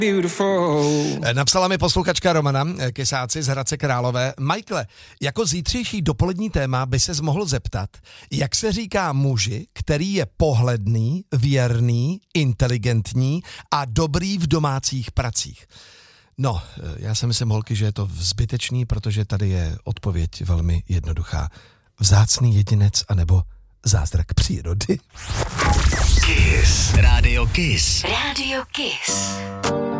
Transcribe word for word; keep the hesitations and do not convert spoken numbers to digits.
Napsala mi posluchačka Romana Kysáci z Hradce Králové. Michaele, jako zítřejší dopolední téma by ses mohl zeptat, jak se říká muži, který je pohledný, věrný, inteligentní a dobrý v domácích pracích. No, já si myslím, holky, že je to zbytečný, protože tady je odpověď velmi jednoduchá. Vzácný jedinec anebo zázrak přírody. Kiss. Rádio Kiss. Rádio Kiss.